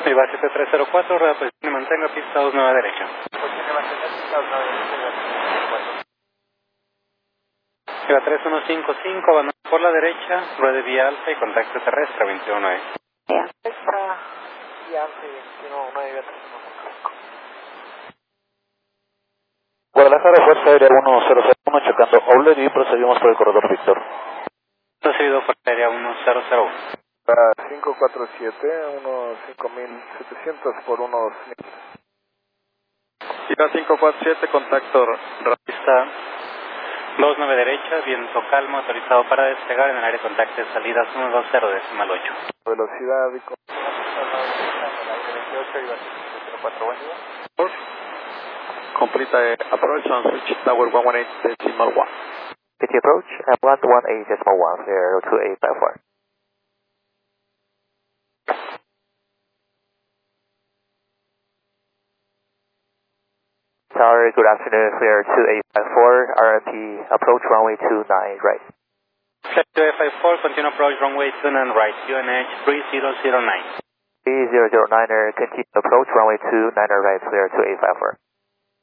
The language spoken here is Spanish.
Viva 7304, rueda posición y mantenga pista 29 derecha. Viva 3155, abandona por la derecha, rueda vía alta y contacto terrestre 219. Extra vía alta y 219, Viva 3155. Guadalajara, Fuerza Aérea 1001, checando Outlet y procedimos por el corredor Víctor. Recibido Fuerza Aérea 1001. 547, unos 5700 por unos 1000. Viva 547, contacto Pista 29 derecha, viento calmo, autorizado para despegar en el área de contacto de salidas 120,8. Velocidad y complete approach on switch tower 118.1. PT approach at 118.1, clear 2854. Tower, good afternoon, clear 2854, RMP, approach runway 29, right. Flight 2854, continue approach runway 29 right, UNH 3009. 3009er, continue approach runway 29 right, clear 2854.